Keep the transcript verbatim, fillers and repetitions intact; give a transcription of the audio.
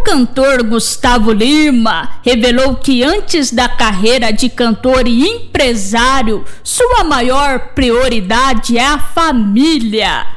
cantor Gustavo Lima revelou que antes da carreira de cantor e empresário, sua maior prioridade é a família.